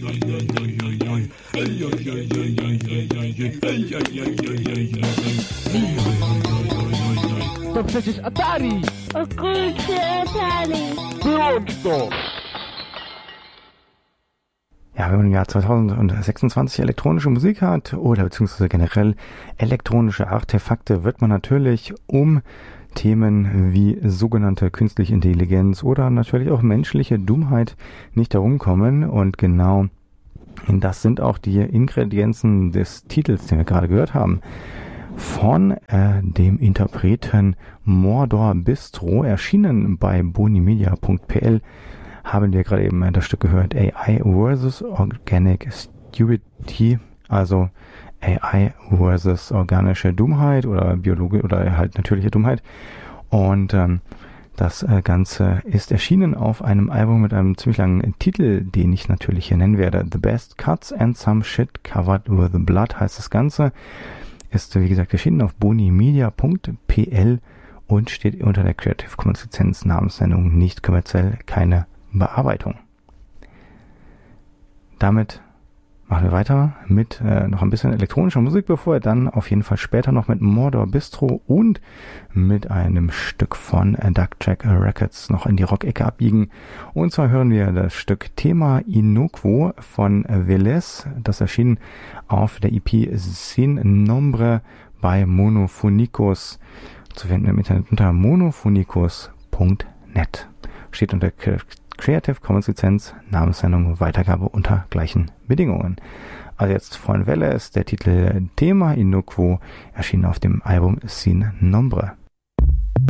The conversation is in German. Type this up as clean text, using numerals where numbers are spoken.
To przecież Atari! O kurczę, Atari! Wyłącz to! Ja, wenn man im Jahr 2026 elektronische Musik hat oder beziehungsweise generell elektronische Artefakte, wird man natürlich um Themen wie sogenannte künstliche Intelligenz oder natürlich auch menschliche Dummheit nicht herumkommen. Und genau das sind auch die Ingredienzen des Titels, den wir gerade gehört haben. Von dem Interpreten Mordor Bistro, erschienen bei bonimedia.pl, haben wir gerade eben das Stück gehört, AI versus Organic Stupidity, also AI versus organische Dummheit oder Biologie oder halt natürliche Dummheit. Und das Ganze ist erschienen auf einem Album mit einem ziemlich langen Titel, den ich natürlich hier nennen werde. The Best Cuts and Some Shit Covered with Blood heißt das Ganze. Ist, wie gesagt, erschienen auf bonimedia.pl und steht unter der Creative Commons Lizenz, Namenssendung, nicht kommerziell, keine Bearbeitung. Damit machen wir weiter mit noch ein bisschen elektronischer Musik, bevor wir dann auf jeden Fall später noch mit Mordor Bistro und mit einem Stück von Duckjack Records noch in die Rock-Ecke abbiegen. Und zwar hören wir das Stück Tema Inoquo von Velez, das erschien auf der EP Sin Nombre bei Monophonicus, zu finden im Internet unter monophonicus.net. Steht unter Creative Commons Lizenz, Namenssendung, Weitergabe unter gleichen Bedingungen. Also jetzt von Welle ist der Titel Tema Inoquo, erschienen auf dem Album Sin Nombre.